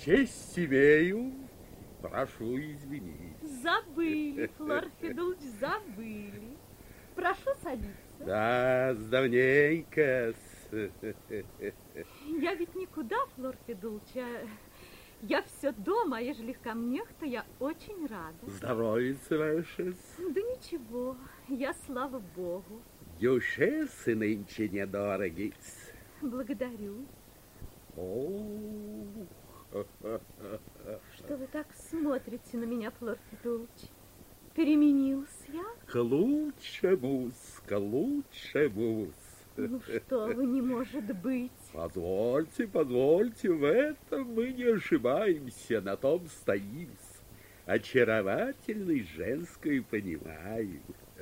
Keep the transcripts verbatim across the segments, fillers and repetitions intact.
Честь имею, прошу извинить. Забыли, Флор Федулч, забыли. Прошу садиться. Да, давненько. Я ведь никуда, Флор Федулч, а я все дома, а ежели ко мне, то я очень рада. Здоровится ваше. Да ничего, я, слава богу. Дюшесы нынче недороги. Благодарю. О, что вы так смотрите на меня, Флор Федулч? Переменилась я? К лучшему, к лучшему. Ну что вы, не может быть. Позвольте, позвольте, в этом мы не ошибаемся, на том стоим. Очаровательной женской понимаем.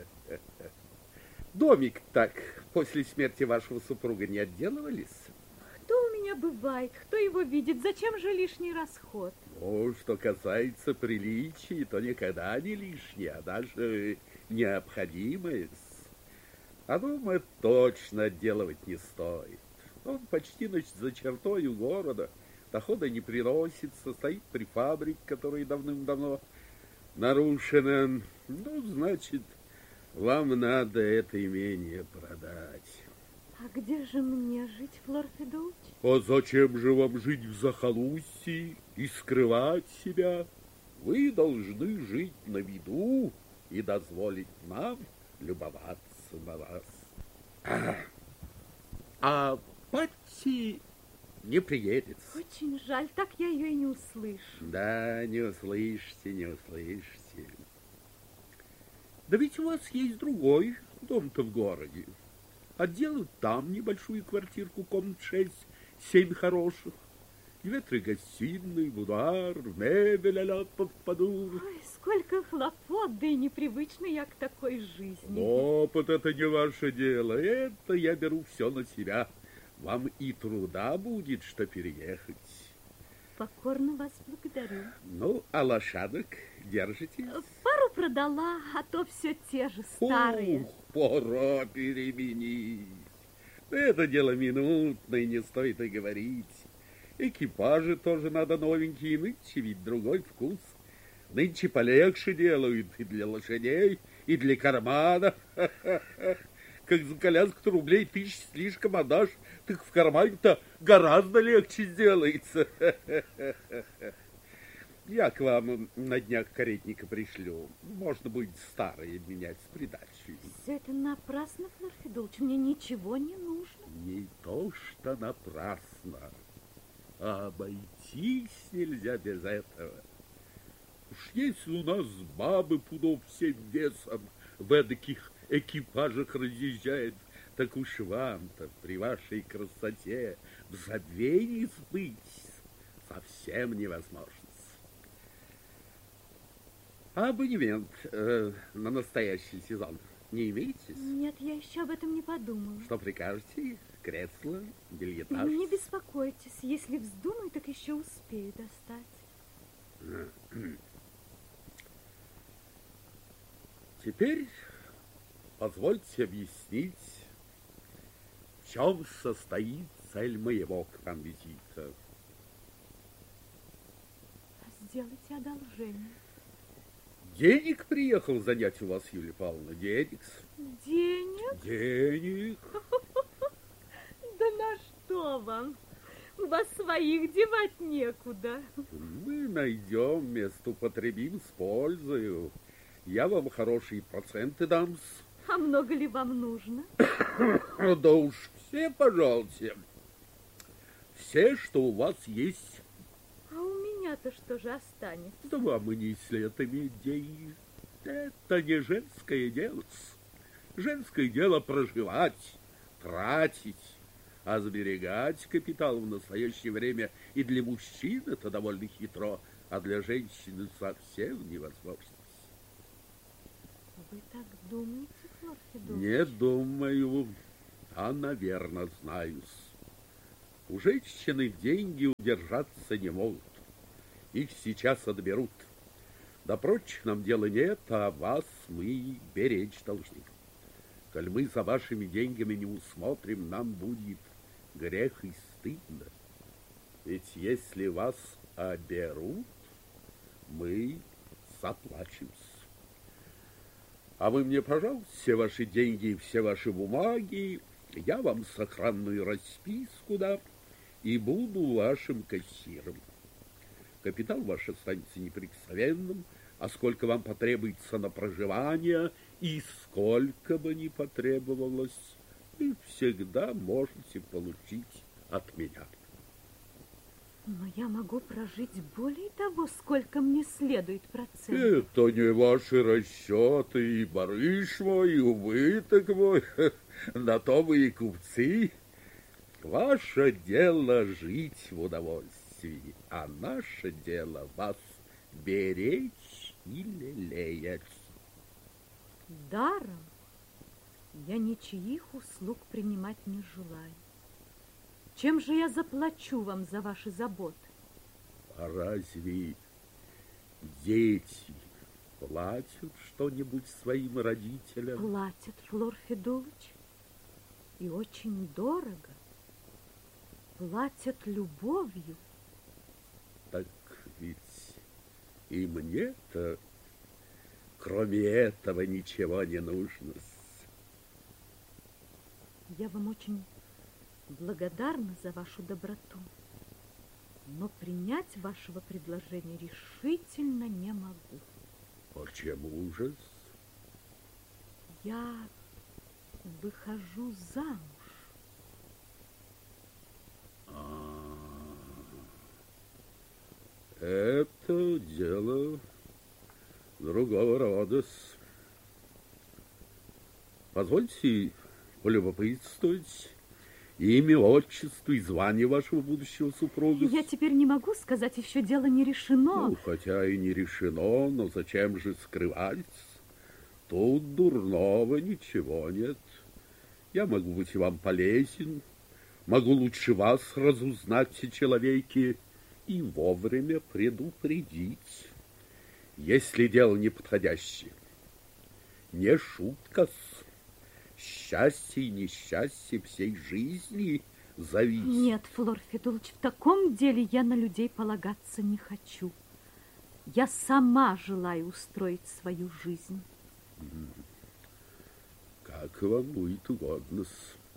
Домик так после смерти вашего супруга не отделывались? Кто у меня бывает, кто его видит, зачем же лишний расход? Ну, что касается приличий, то никогда не лишнее, а даже необходимое. А дома точно отделывать не стоит. Он почти значит, за чертой города, дохода не приносится, стоит при фабрике, которая давным-давно нарушена. Ну, значит, вам надо это имение продать. А где же мне жить, Флор Федулч? А зачем же вам жить в захолустье и скрывать себя? Вы должны жить на виду и дозволить нам любоваться на вас. А, а Патти не приедет. Очень жаль, так я ее и не услышу. Да, не услышите, не услышите. Да ведь у вас есть другой дом-то в городе. Отделают там небольшую квартирку, комнат шесть, семь хороших. Две-три гостиные, будуар, мебель а-ля попаду. Ой, сколько хлопот, да и непривычна я к такой жизни. Опыт — это не ваше дело, это я беру все на себя. Вам и труда будет, что переехать. Покорно вас благодарю. Ну, а лошадок держите? Пару продала, а то все те же старые. Ух, пора переменить. Это дело минутное, не стоит и говорить. Экипажи тоже надо новенькие, нынче ведь другой вкус. Нынче полегче делают и для лошадей, и для кармана. Как за коляску рублей тысяч слишком отдашь, так в кармане-то гораздо легче сделается. Я к вам на днях каретника пришлю. Можно будет старые менять с придачей. Все это напрасно, Флор Федулч, мне ничего не нужно. Не то что напрасно, а обойтись нельзя без этого. Уж если у нас бабы пудов всем весом в эдаких экипажах разъезжает, так уж вам-то при вашей красоте в забвении сбыть совсем невозможно. А абонемент э, на настоящий сезон не имеете? Нет, я еще об этом не подумала. Что прикажете? Кресло, бельетаж? Не беспокойтесь, если вздумаю, так еще успею достать. Теперь позвольте объяснить, в чем состоит цель моего к вам визита. Сделайте одолжение. Денег приехал занять у вас, Юлия Павловна, денег. Денег? Денег. Да на что вам? У вас своих девать некуда. Мы найдем место, употребим с пользою. Я вам хорошие проценты дам. А много ли вам нужно? Да уж все, пожалуйста. Все, что у вас есть. А у меня-то что же останется? Да вам и не след иметь деньги. Это не женское дело. Женское дело проживать, тратить, а сберегать капитал в настоящее время и для мужчин это довольно хитро, а для женщины совсем невозможно. Вы так думаете, Флор Федулч? Не думаю, а, наверное, знаю. У женщины деньги удержаться не могут. Их сейчас отберут. До прочих нам дела нет, а вас мы беречь должны. Коль мы за вашими деньгами не усмотрим, нам будет грех и стыдно. Ведь если вас а берут, мы заплачемся. А вы мне, пожалуйста, все ваши деньги и все ваши бумаги, я вам сохранную расписку дам и буду вашим кассиром. Капитал ваш останется неприкосновенным, а сколько вам потребуется на проживание и сколько бы ни потребовалось, вы всегда можете получить от меня. Но я могу прожить более того, сколько мне следует процентов. Это не ваши расчеты, и барыш мой, и убыток мой, на то вы и купцы. Ваше дело жить в удовольствии, а наше дело вас беречь и лелеять. Даром я ничьих услуг принимать не желаю. Чем же я заплачу вам за ваши заботы? А разве дети платят что-нибудь своим родителям? Платят, Флор Федулыч, и очень дорого. Платят любовью. Так ведь и мне-то, кроме этого, ничего не нужно. Я вам очень благодарна за вашу доброту, но принять вашего предложения решительно не могу. Почему же? Я выхожу замуж. А, это дело другого рода. Позвольте полюбопытствовать имя, отчество и звание вашего будущего супруга. Я теперь не могу сказать, еще дело не решено. Ну, хотя и не решено, но зачем же скрывать? Тут дурного ничего нет. Я могу быть вам полезен, могу лучше вас разузнать о человеке и вовремя предупредить, если дело неподходящее. Не шутка-с. Счастье и несчастье всей жизни зависит. Нет, Флор Федулыч, в таком деле я на людей полагаться не хочу. Я сама желаю устроить свою жизнь. Как вам будет угодно.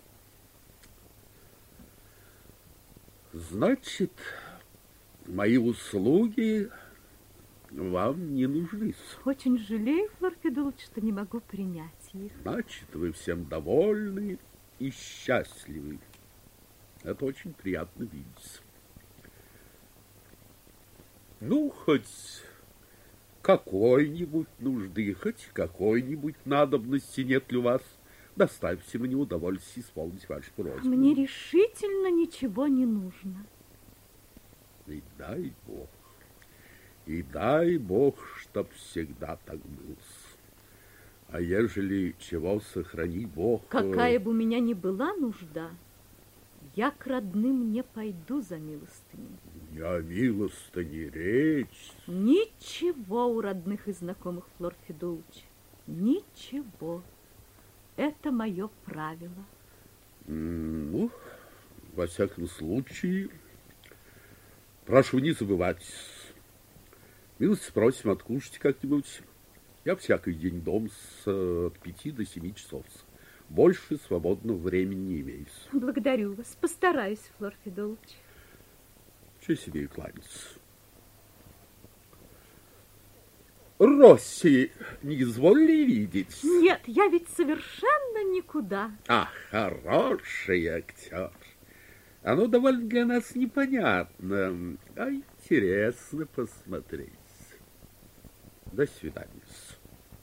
Значит, мои услуги вам не нужны. Очень жалею, Флор Федулыч, что не могу принять их. Значит, вы всем довольны и счастливы. Это очень приятно видеть. Ну, хоть какой-нибудь нужды, хоть какой-нибудь надобности нет ли у вас, доставьте мне удовольствие исполнить вашу просьбу. Мне решительно ничего не нужно. И дай Бог, и дай Бог, чтоб всегда так было. А ежели чего, сохрани Бог... Какая бы у меня ни была нужда, я к родным не пойду за милостыней. Не о милостыне речь. Ничего у родных и знакомых, Флор Федулыч. Ничего. Это мое правило. Ну, во всяком случае, прошу не забывать. Милости просим, откушать как-нибудь. Я всякий день дом с от пяти до семи часов. Больше свободного времени не имею. Благодарю вас. Постараюсь, Флор Федулыч. Че себе и кланяться. Росси не изволили видеть? Нет, я ведь совершенно никуда. А, хороший актер. Оно довольно для нас непонятно, а интересно посмотреть. До свидания.